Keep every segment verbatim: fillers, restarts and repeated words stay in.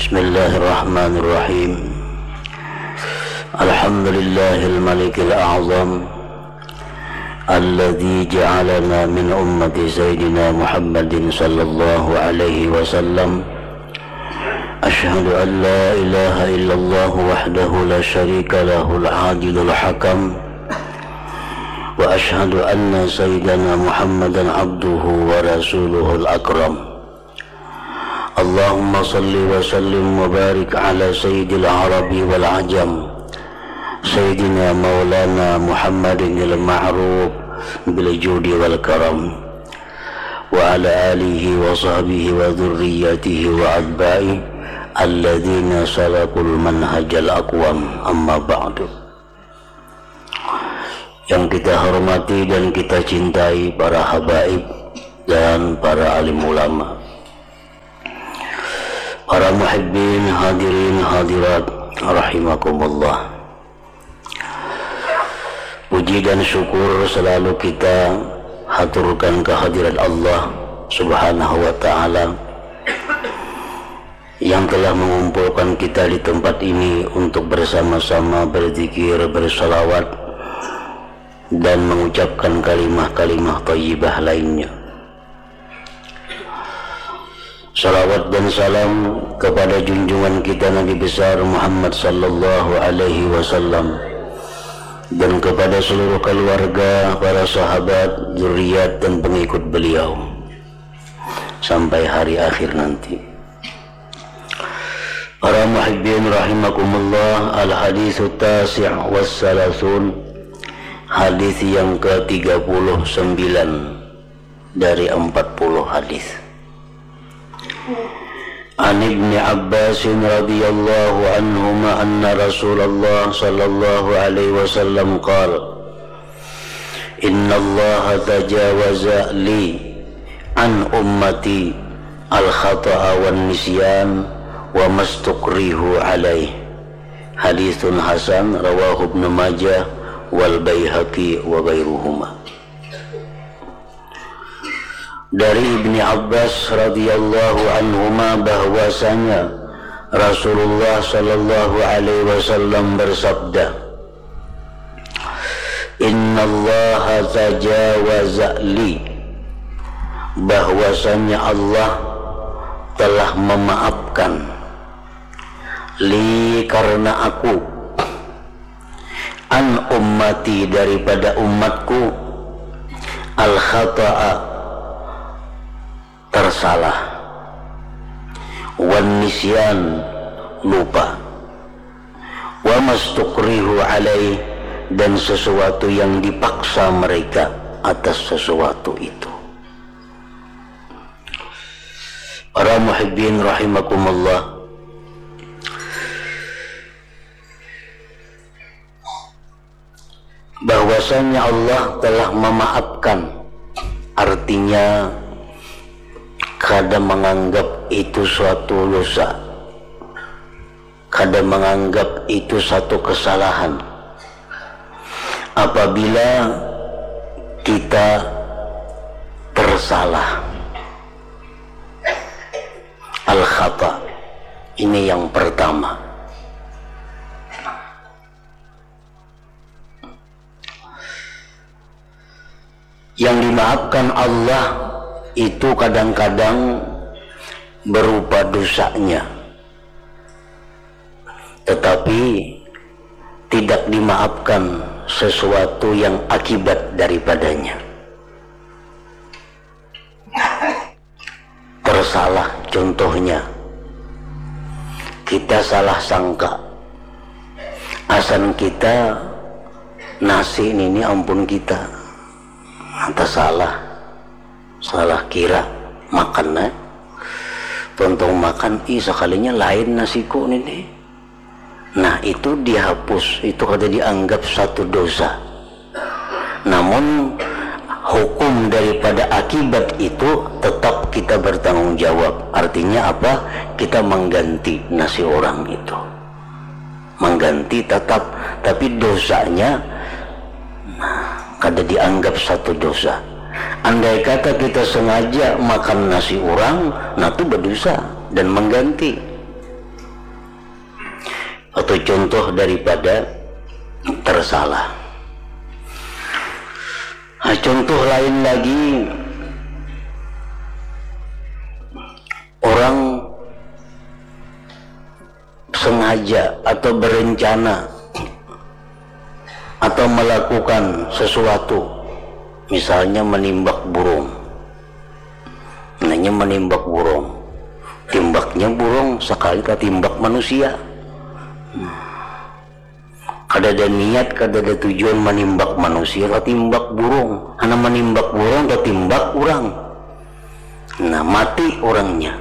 Bismillahirrahmanirrahim. Alhamdulillahil malikil a'zam alladzi ja'alana min ummati sayyidina Muhammadin sallallahu alaihi wasallam. Ashhadu an la ilaha illallah wahdahu la syarika lahul adilul hakam wa ashhadu anna sayyidana Muhammadan abduhu wa rasuluhul akram. Allahumma salli wa sallim wa barik ala sayyidil arabi wal ajam sayyidina maulana Muhammadin al-ma'ruf bil judi wal karam wa ala alihi wa sahbihi wa dhurriyyatihi wa atba'i alladhina salakul manhajal aqwam, amma ba'du. Yang kita hormati dan kita cintai para habaib dan para alim ulama, para muhibbin, hadirin hadirat rahimakumullah. Puji dan syukur selalu kita haturkan kehadirat Allah subhanahu wa ta'ala yang telah mengumpulkan kita di tempat ini untuk bersama-sama berzikir, bersalawat dan mengucapkan kalimah-kalimah thayyibah lainnya. Salawat dan salam kepada junjungan kita Nabi besar Muhammad sallallahu alaihi wasallam dan kepada seluruh keluarga, para sahabat, zuriat dan pengikut beliau sampai hari akhir nanti. Para muhibbin rahimakumullah, al-haditsu tasi' was salasun, hadis yang ke tiga puluh sembilan dari empat puluh hadis. An Ibni Abbas radhiyallahu anhuma anna Rasulullah sallallahu alaihi wasallam qala Inna Allah tajawaza li an ummati al-khata'a wan nisyan wa mastukrihu alaih. Hadithun hasan rawahu Ibnu Majah wal Baihaqi wa ghairuhuma. Dari Ibni Abbas radhiyallahu anhuma bahwasanya Rasulullah sallallahu alaihi wasallam bersabda, Innallaha tajawaza li, bahwasanya Allah telah memaafkan li karena aku, an ummati daripada umatku, al khata'a tersalah, wan nisyan lupa, wa mastukrihu alaih dan sesuatu yang dipaksa mereka atas sesuatu itu. Para muhibbin rahimakumullah, bahwasanya Allah telah memaafkan, artinya kadang menganggap itu suatu dosa, kadang menganggap itu satu kesalahan apabila kita tersalah. Al-khata ini yang pertama. Yang dimaafkan Allah itu kadang-kadang berupa dosanya, tetapi tidak dimaafkan sesuatu yang akibat daripadanya. Tersalah contohnya, kita salah sangka, asan kita nasi ini ampun kita, atas salah salah kira makan, eh? Tontong makan, ih sekalinya lain nasiku ini. Nah itu dihapus, itu kada dianggap satu dosa. Namun hukum daripada akibat itu tetap kita bertanggung jawab. Artinya apa? Kita mengganti nasi orang itu, mengganti tetap, tapi dosanya nah, kada dianggap satu dosa. Andai kata kita sengaja makan nasi orang, nah itu berdosa dan mengganti. atau contoh daripada tersalah. Nah, contoh lain lagi, orang sengaja atau berencana atau melakukan sesuatu, misalnya menimbak burung. Nanya menimbak burung, timbaknya burung sekali ketimbak manusia. Kada ada niat, kada ada tujuan menimbak manusia, ketimbak burung. Karena menimbak burung ketimbak orang. Nah, mati orangnya.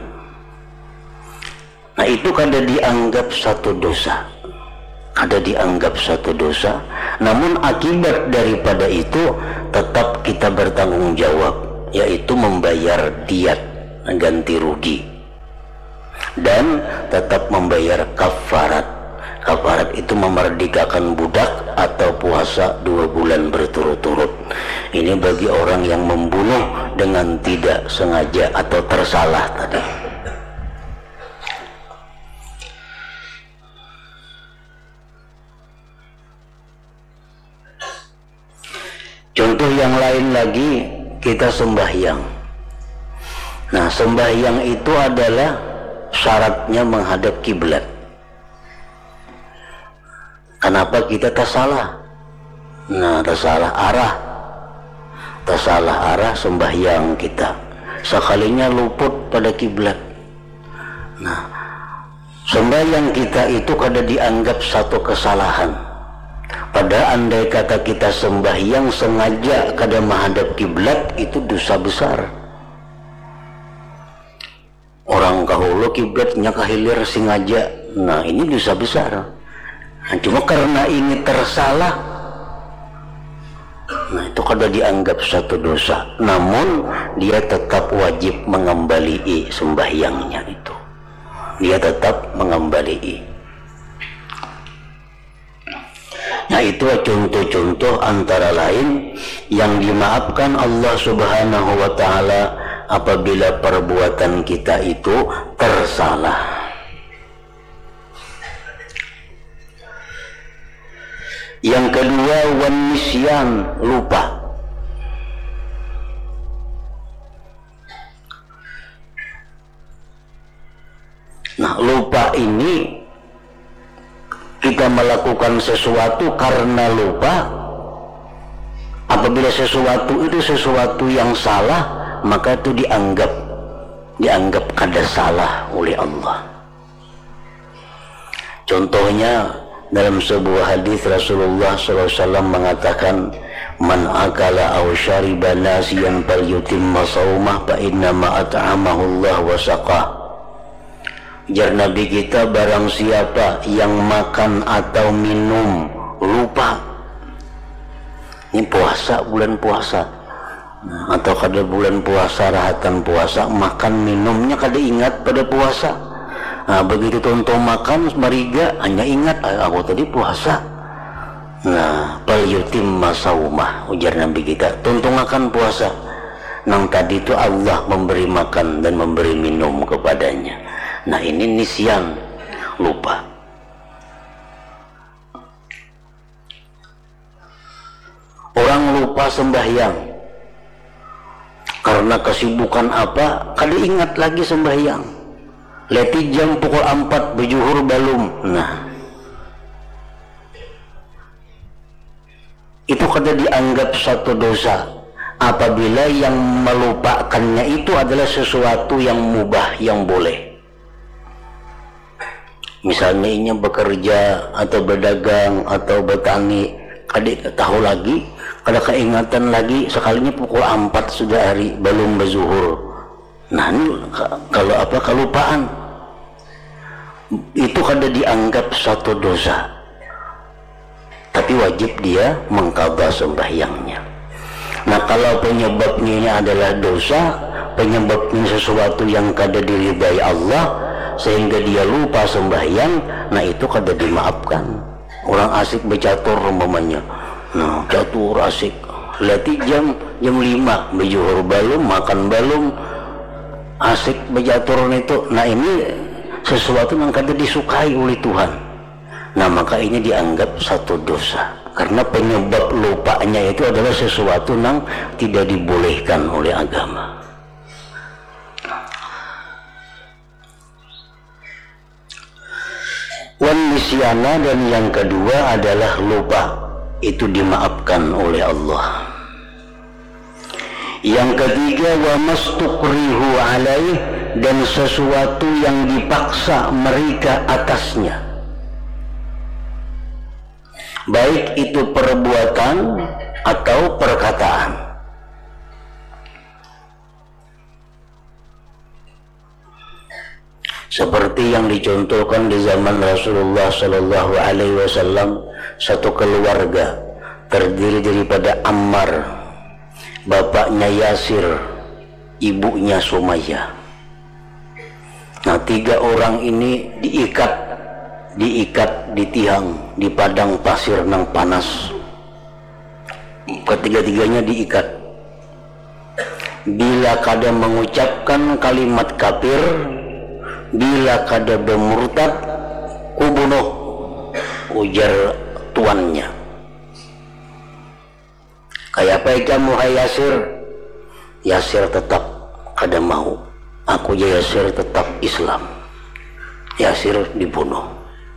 Nah, itu kada dianggap satu dosa. Kada dianggap satu dosa. Namun akibat daripada itu tetap kita bertanggung jawab, yaitu membayar diat, ganti rugi, dan tetap membayar kafarat. Kafarat itu memerdekakan budak atau puasa dua bulan berturut-turut. Ini bagi orang yang membunuh dengan tidak sengaja atau tersalah tadi. Contoh yang lain lagi, kita sembahyang. Nah, sembahyang itu adalah syaratnya menghadap kiblat. Kenapa kita tersalah? Nah, tersalah arah. Tersalah arah sembahyang kita. Sekalinya luput pada kiblat. Nah, sembahyang kita itu kada dianggap satu kesalahan. Pada andai kata kita sembahyang sengaja kada menghadap kiblat, itu dosa besar. Orang kahulu kiblatnya kahilir sengaja. Nah, ini dosa besar. Nah, cuma karena ini tersalah, nah itu kada dianggap satu dosa. Namun dia tetap wajib mengembalikan sembahyangnya itu. Dia tetap mengembalikan. Nah, itu contoh-contoh antara lain yang dimaafkan Allah Subhanahu wa ta'ala apabila perbuatan kita itu tersalah. Yang kedua, wan nisyan, lupa. Nah, lupa ini kita melakukan sesuatu karena lupa. Apabila sesuatu itu sesuatu yang salah, maka itu dianggap dianggap kada salah oleh Allah. Contohnya dalam sebuah hadis Rasulullah shallallahu alaihi wasallam mengatakan, man akala aw syariba nasiyan falyutimma shaumah fa innama at'amahu Allah wa saqah. Jar Nabi kita, barang siapa yang makan atau minum lupa, ini puasa, bulan puasa, nah, atau kada bulan puasa, rahatan puasa, makan minumnya kada ingat pada puasa. Nah, begitu tonton makan mariga hanya ingat aku tadi puasa. Nah, fal yutimma shaumah, ujar Nabi kita, tonton makan puasa. Nang tadi itu Allah memberi makan dan memberi minum kepadanya. Nah, ini nisyan, lupa. Orang lupa sembahyang karena kesibukan apa, kada ingat lagi sembahyang. Leti jam pukul empat berjuhur balum. Nah, itu kada dianggap satu dosa apabila yang melupakannya itu adalah sesuatu yang mubah, yang boleh. Misalnya ini bekerja atau berdagang atau bertani, kada tahu lagi, kada keingatan lagi, sekalinya pukul empat sudah hari belum berzuhur. Nah, ini kalau apa, kelupaan, itu kada dianggap satu dosa, tapi wajib dia mengqadha sembahyangnya. Nah, kalau penyebabnya ini adalah dosa, penyebabnya sesuatu yang kada diridai Allah sehingga dia lupa sembahyang, nah itu kada dimaafkan. Orang asik bercatur umpamanya, nah catur asik, leti jam jam lima berjuhur balum, makan balum, asik bercatur itu. Nah, ini sesuatu yang kada disukai oleh Tuhan. Nah, maka ini dianggap satu dosa karena penyebab lupanya itu adalah sesuatu yang tidak dibolehkan oleh agama. Wan nisyana, dan yang kedua adalah lupa, itu dimaafkan oleh Allah. Yang ketiga, wa mastukrihu alaih, dan sesuatu yang dipaksa mereka atasnya, baik itu perbuatan atau perkataan. Seperti yang dicontohkan di zaman Rasulullah Sallallahu Alaihi Wasallam, satu keluarga terdiri daripada Ammar, bapaknya Yasir, ibunya Sumayyah. Nah, tiga orang ini diikat, diikat di tiang di padang pasir nang panas. Ketiga-tiganya diikat. Bila kada mengucapkan kalimat kafir, bila kada bermurtad, kubunuh, ujar tuannya. Kayak apa kamu, hai Yasir? Yasir tetap kada mau. Aku ya Yasir tetap Islam. Yasir dibunuh.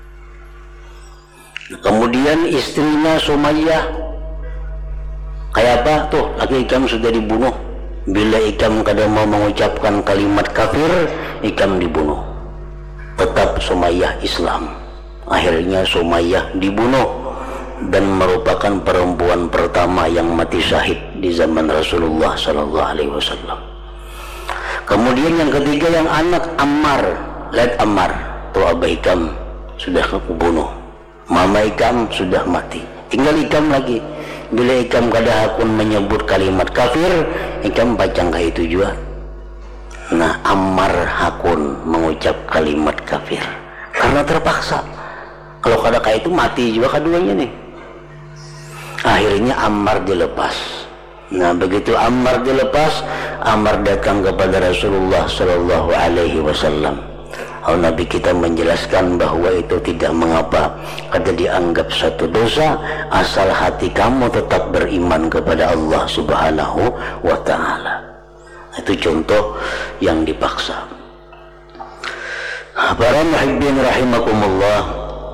Kemudian istrinya Sumayyah, kayak apa? Tuh, laki ikam sudah dibunuh. Bila ikam kada mau mengucapkan kalimat kafir, ikam dibunuh. Tetap Sumayyah Islam. Akhirnya Sumayyah dibunuh dan merupakan perempuan pertama yang mati syahid di zaman Rasulullah Sallallahu Alaihi Wasallam. Kemudian yang ketiga, yang anak Ammar. Lihat Ammar, tuh abah ikam sudah kubunuh, mama ikam sudah mati, tinggal ikam lagi. Bila ikam kada hakun menyebut kalimat kafir, ikam bacang kah itu juga. Nah, Ammar hakun mengucap kalimat kafir karena terpaksa. Kalau kada kah itu mati juga keduanya nih. Akhirnya Ammar dilepas. Nah, begitu Ammar dilepas, Ammar datang kepada Rasulullah Sallallahu Alaihi Wasallam. Oh, Nabi kita menjelaskan bahwa itu tidak mengapa, kada dianggap satu dosa asal hati kamu tetap beriman kepada Allah Subhanahu wa Ta'ala. Itu contoh yang dipaksa. Para muhibbin rahimakumullah,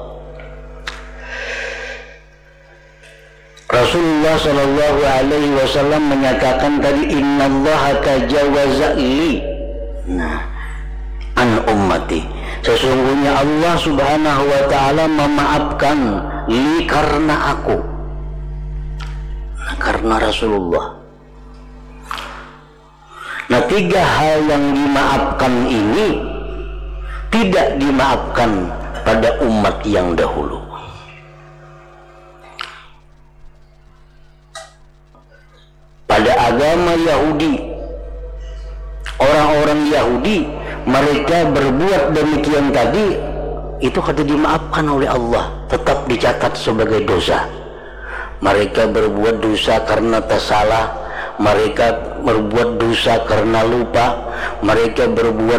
Rasulullah Sallallahu Alaihi Wasallam menyatakan tadi, innallaha tajawaza li, nah, an ummati, sesungguhnya Allah Subhanahu wa Ta'ala memaafkan li, karena aku, nah, karena Rasulullah. Nah, tiga hal yang dimaafkan ini tidak dimaafkan pada umat yang dahulu. Pada agama Yahudi, orang-orang Yahudi, mereka berbuat demikian tadi, itu kada dimaafkan oleh Allah, tetap dicatat sebagai dosa. Mereka berbuat dosa karena tersalah, mereka berbuat dosa karena lupa, mereka berbuat